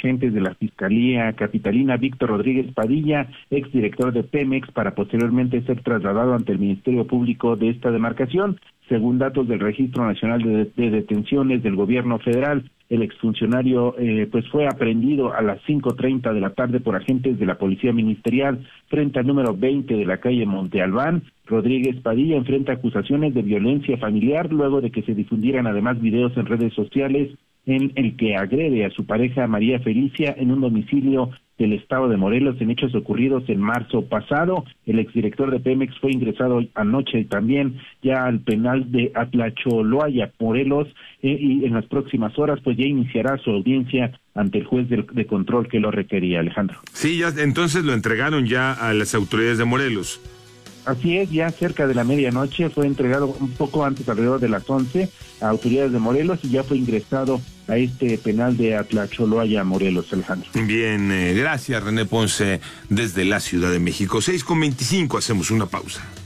agentes de la Fiscalía Capitalina, Víctor Rodríguez Padilla, exdirector de Pemex, para posteriormente ser trasladado ante el Ministerio Público de esta demarcación. Según datos del Registro Nacional de Detenciones del Gobierno Federal, el exfuncionario pues fue aprehendido a las 5:30 de la tarde por agentes de la Policía Ministerial frente al número 20 de la calle Monte Albán. Rodríguez Padilla enfrenta acusaciones de violencia familiar luego de que se difundieran además videos en redes sociales en el que agrede a su pareja María Felicia en un domicilio del estado de Morelos en hechos ocurridos en marzo pasado. El exdirector de Pemex fue ingresado anoche también ya al penal de Atlacholoaya, Morelos, y en las próximas horas pues ya iniciará su audiencia ante el juez de control que lo requería, Alejandro. Sí, ya entonces lo entregaron ya a las autoridades de Morelos. Así es, ya cerca de la medianoche fue entregado un poco antes, alrededor de las 11, a autoridades de Morelos y ya fue ingresado a este penal de Atlacholoaya, Morelos, Alejandro. Bien, gracias René Ponce desde la Ciudad de México. 6:25, hacemos una pausa.